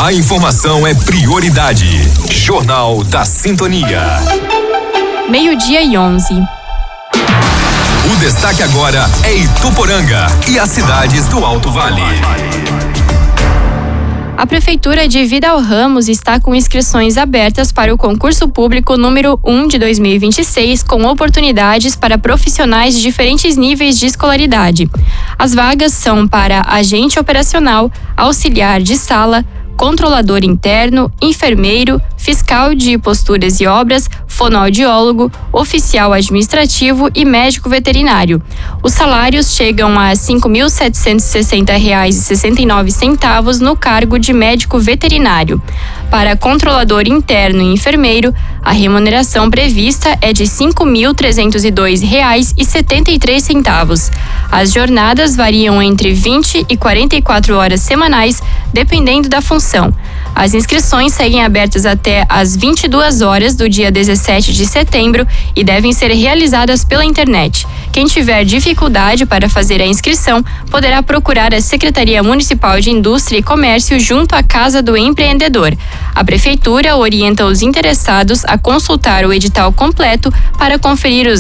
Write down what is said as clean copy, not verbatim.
A informação é prioridade. Jornal da Sintonia. 12:11. O destaque agora é Ituporanga e as cidades do Alto Vale. A Prefeitura de Vidal Ramos está com inscrições abertas para o concurso público número 1 de 2026, com oportunidades para profissionais de diferentes níveis de escolaridade. As vagas são para agente operacional, auxiliar de sala, controlador interno, enfermeiro, fiscal de posturas e obras, fonoaudiólogo, oficial administrativo e médico veterinário. Os salários chegam a R$ 5.760,69 no cargo de médico veterinário. Para controlador interno e enfermeiro, a remuneração prevista é de R$ 5.302,73. As jornadas variam entre 20 e 44 horas semanais, dependendo da função. As inscrições seguem abertas até às 22 horas do dia 17 de setembro e devem ser realizadas pela internet. Quem tiver dificuldade para fazer a inscrição poderá procurar a Secretaria Municipal de Indústria e Comércio junto à Casa do Empreendedor. A Prefeitura orienta os interessados a consultar o edital completo para conferir os